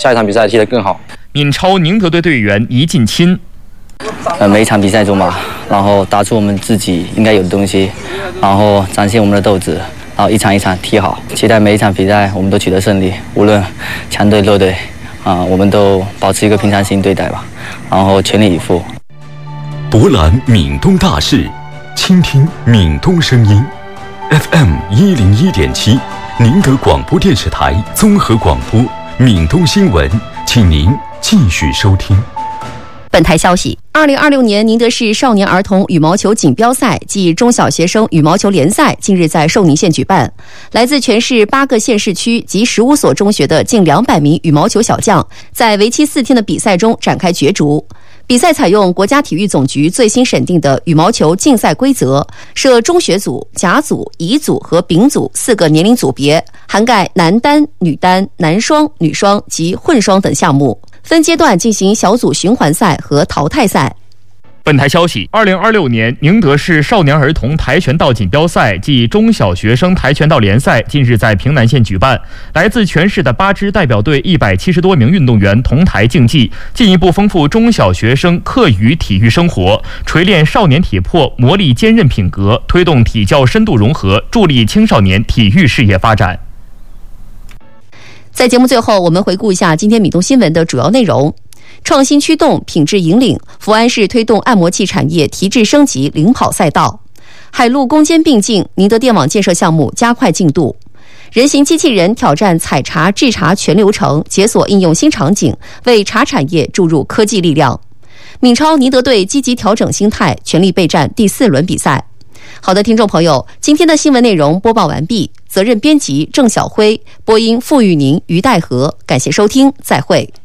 下一场比赛踢得更好。 闽超宁德队队员倪进钦。 每一场比赛中嘛，然后打出我们自己应该有的东西，然后展现我们的斗志，然后一场一场踢好。期待每一场比赛我们都取得胜利，无论强队弱队，我们都保持一个平常心对待吧，然后全力以赴。 博览闽东大事，倾听闽东声音。FM 101.7，宁德广播电视台综合广播，闽东新闻，请您继续收听。 本台消息，2026年宁德市少年儿童羽毛球锦标赛暨中小学生羽毛球联赛近日在寿宁县举办。来自全市8个县市区及15所中学的近200名羽毛球小将，在为期4天的比赛中展开角逐。比赛采用国家体育总局最新审定的羽毛球竞赛规则，设中学组、甲组、乙组和丙组4个年龄组别，涵盖男单、女单、男双、女双及混双等项目，分阶段进行小组循环赛和淘汰赛。 本台消息，2026年宁德市少年儿童跆拳道锦标赛暨中小学生跆拳道联赛近日在平南县举办。来自全市的8支代表队170多名运动员同台竞技，进一步丰富中小学生课余体育生活，锤炼少年体魄，磨砺坚韧品格，推动体教深度融合，助力青少年体育事业发展。 在节目最后，我们回顾一下今天闽东新闻的主要内容。创新驱动，品质引领，福安市推动按摩器产业提质升级领跑赛道。海陆攻坚并进，宁德电网建设项目加快进度。人形机器人挑战采茶制茶全流程，解锁应用新场景，为茶产业注入科技力量。闽超宁德队积极调整心态，全力备战第4轮比赛。好的，听众朋友，今天的新闻内容播报完毕，责任编辑郑晓辉，播音付玉宁、于代和，感谢收听，再会。